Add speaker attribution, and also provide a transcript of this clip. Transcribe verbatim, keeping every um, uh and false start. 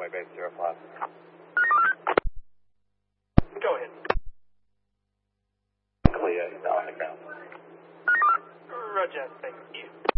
Speaker 1: runway base zero plus.
Speaker 2: Go ahead.
Speaker 1: Clea is on the ground.
Speaker 2: Roger, thank you.